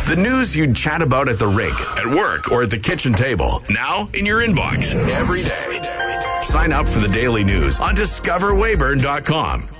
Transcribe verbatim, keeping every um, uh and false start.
The news you'd chat about at the rink, at work, or at the kitchen table. Now in your inbox every day. Sign up for the daily news on discover weyburn dot com.